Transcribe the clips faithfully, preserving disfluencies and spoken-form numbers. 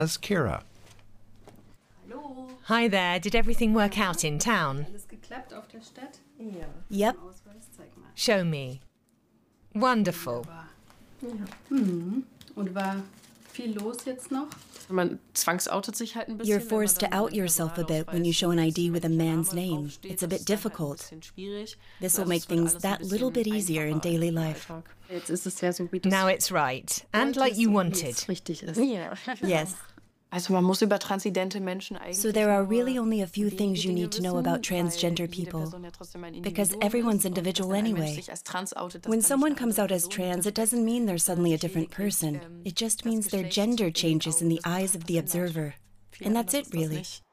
as Kira. Hallo. Hi there, did everything work out in town? Alles geklappt auf der Stadt? Ja. Yep. Ausweis, zeig mal. Show me. Wonderful. War. Mhm. Und war viel los jetzt noch? Man zwangsoutet sich halt ein bisschen. You're wenn man forced to dann out einen yourself a bit Personalausweis when you show an I D sieht, with a welcher man's Name name. draufsteht. It's a Das bit ist dann halt ein difficult. bisschen schwierig. This Also will make es wird things alles ein that little bit bisschen easier in einfacher daily im life. Alltag. Jetzt ist es ja so, wie das Now it's right, and like you wie wanted. es richtig ist. Yes. Also man muss über transidente Menschen eigentlich So there are nur really only a few wenige things you Dinge need to know wissen, about weil transgender jede people. Person ja trotzdem ein Because Individuum everyone's ist und individual dass wenn ein Mensch anyway. sich als trans outet, dass When dann someone nicht comes eine out as Person trans, it ist, doesn't mean they're suddenly a sondern different lediglich, person. ähm, It just das means their Geschlecht gender in den changes in the Augen des eyes of the Betrachters observer. Viel And that's anders it, ist das really. nicht.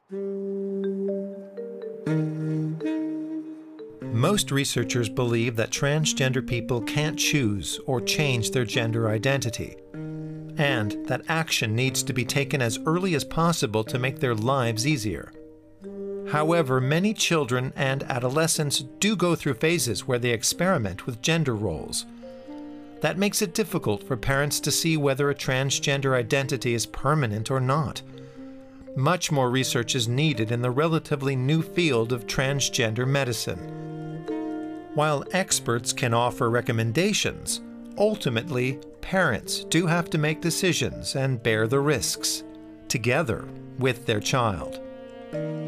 Most researchers believe that transgender people can't choose or change their gender identity, and that action needs to be taken as early as possible to make their lives easier. However, many children and adolescents do go through phases where they experiment with gender roles. That makes it difficult for parents to see whether a transgender identity is permanent or not. Much more research is needed in the relatively new field of transgender medicine. While experts can offer recommendations, ultimately, parents do have to make decisions and bear the risks, together with their child.